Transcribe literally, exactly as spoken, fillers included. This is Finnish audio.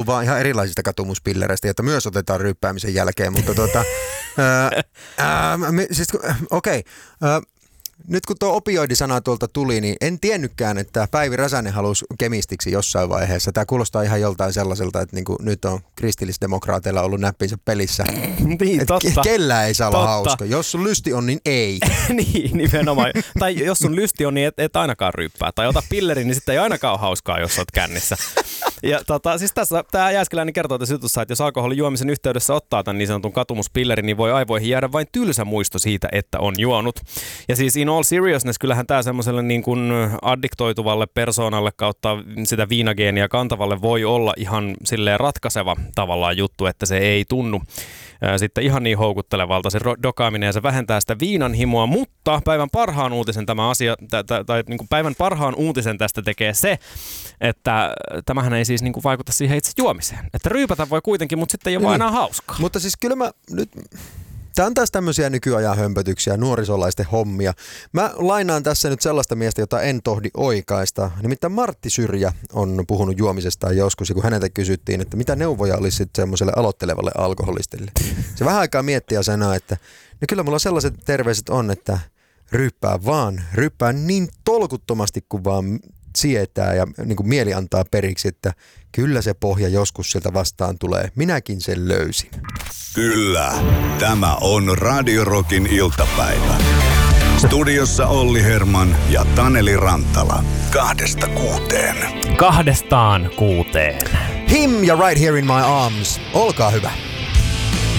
vaan ihan erilaisista katumuspillereistä, joita myös otetaan ryyppäämisen jälkeen, mutta tota, ää, ää, siis, okei, okay, nyt kun tuo opioidisana tuolta tuli, niin en tiennytkään, että Päivi Räsänen halusi kemistiksi jossain vaiheessa. Tämä kuulostaa ihan joltain sellaiselta, että niinku nyt on kristillisdemokraateilla ollut näppinsä pelissä. Niin, totta. Ke- kellään ei saa olla totta. hauska. Jos sun lysti on, niin ei. Niin, nimenomaan. Tai jos sun lysti on, niin et, et ainakaan ryyppää. Tai ota pilleri, niin sitten ei ainakaan ole hauskaa, jos oot kännissä. Ja tota, siis tässä tämä Jääskeläinen kertoo tässä jutussa, että jos alkoholin juomisen yhteydessä ottaa tämän niin sanotun katumuspillerin, niin voi aivoihin jäädä vain tylsä muisto siitä, että on juonut. Ja siis in all seriousness, kyllähän tämä semmoiselle niin kuin addiktoituvalle persoonalle kautta sitä viinageenia kantavalle voi olla ihan silleen ratkaiseva tavallaan juttu, että se ei tunnu sitten ihan niin houkuttelevalta se dokaaminen ja se vähentää sitä viinan himoa, mutta päivän parhaan uutisen tämä asia, tai, tai niin kuin päivän parhaan uutisen tästä tekee se, että tämähän ei siis niin kuin vaikuta siihen itse juomiseen. Että ryypätä voi kuitenkin, mutta sitten ei ole niin, enää hauskaa. Mutta siis kyllä mä nyt... Tämä on taas tämmöisiä nykyajan hömpötyksiä, nuorisolaisten hommia. Mä lainaan tässä nyt sellaista miestä, jota en tohdi oikaista. Nimittäin Martti Syrjä on puhunut juomisestaan joskus, ja kun häneltä kysyttiin, että mitä neuvoja olisi sitten semmoiselle aloittelevalle alkoholistille. Se vähän aikaa miettii ja sanoo, että no kyllä mulla sellaiset terveiset on, että ryyppää vaan, ryyppää niin tolkuttomasti kuin vaan sietää ja niin kuin mieli antaa periksi, että kyllä se pohja joskus sieltä vastaan tulee. Minäkin sen löysin. Kyllä, tämä on Radio Rockin iltapäivä. Studiossa Olli Herman ja Taneli Rantala. Kahdesta kuuteen. Kahdestaan kuuteen. Him ja Right Here in My Arms. Olkaa hyvä.